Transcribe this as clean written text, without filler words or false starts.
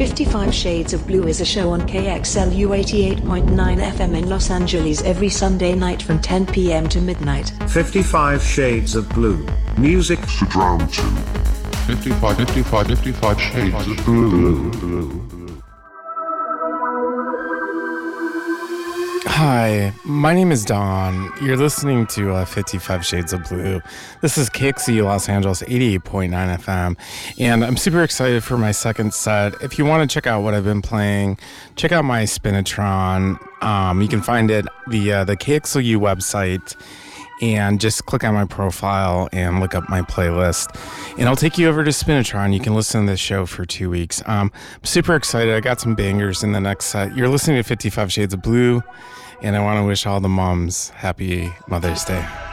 55 Shades of Blue is a show on KXLU 88.9 FM in Los Angeles every Sunday night from 10 p.m. to midnight. 55 Shades of Blue. Music to drown to. 55 Shades of Blue. Hi, my name is Don. You're listening to 55 Shades of Blue. This is KXCU Los Angeles 88.9 FM, and I'm super excited for my second set. If you want to check out what I've been playing, check out my Spinitron. You can find it via the KXLU website, and just click on my profile and look up my playlist, and I'll take you over to Spinitron. You can listen to this show for 2 weeks. I'm super excited. I got some bangers in the next set. You're listening to 55 Shades of Blue, and I want to wish all the moms happy Mother's Day.